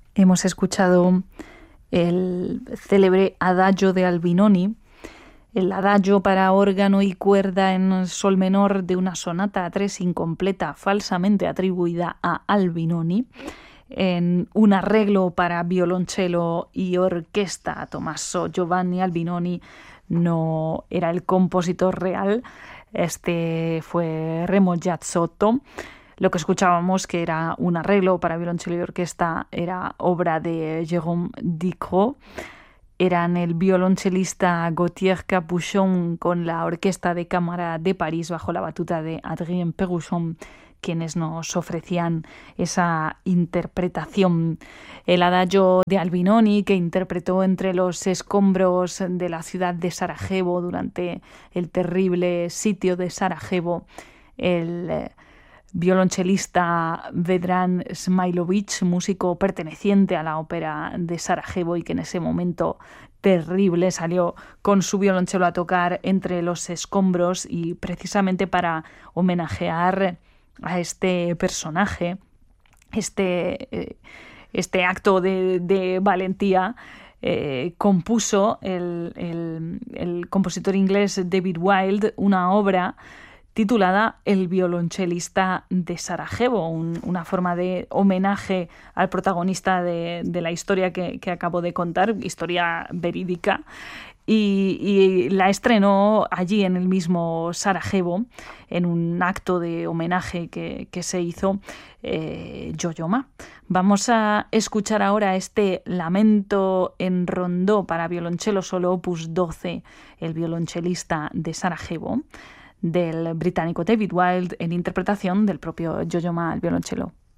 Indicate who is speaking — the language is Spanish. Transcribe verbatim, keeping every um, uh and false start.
Speaker 1: Hemos escuchado el célebre Adagio de Albinoni, el adagio para órgano y cuerda en sol menor de una sonata a tres incompleta falsamente atribuida a Albinoni, en un arreglo para violonchelo y orquesta. Tommaso Giovanni Albinoni no era el compositor real, este fue Remo Giazzotto. Lo que escuchábamos, que era un arreglo para violonchelo y orquesta, era obra de Jérôme Dicrot. Eran el violonchelista Gauthier Capuchon con la Orquesta de Cámara de París bajo la batuta de Adrien Péruchon quienes nos ofrecían esa interpretación. El adagio de Albinoni, que interpretó entre los escombros de la ciudad de Sarajevo durante el terrible sitio de Sarajevo, el violonchelista Vedran Smailović, músico perteneciente a la ópera de Sarajevo y que en ese momento terrible salió con su violonchelo a tocar entre los escombros, y precisamente para homenajear a este personaje, este, este acto de, de valentía, eh, compuso el, el, el compositor inglés David Wilde una obra titulada El violonchelista de Sarajevo, un, una forma de homenaje al protagonista de, de la historia que, que acabo de contar, historia verídica, y, y la estrenó allí en el mismo Sarajevo, en un acto de homenaje que, que se hizo eh, Yo-Yo Ma. Vamos a escuchar ahora este lamento en rondó para violonchelo solo opus doce, El violonchelista de Sarajevo, del británico David Wilde, en interpretación del propio Yo-Yo Ma al violonchelo.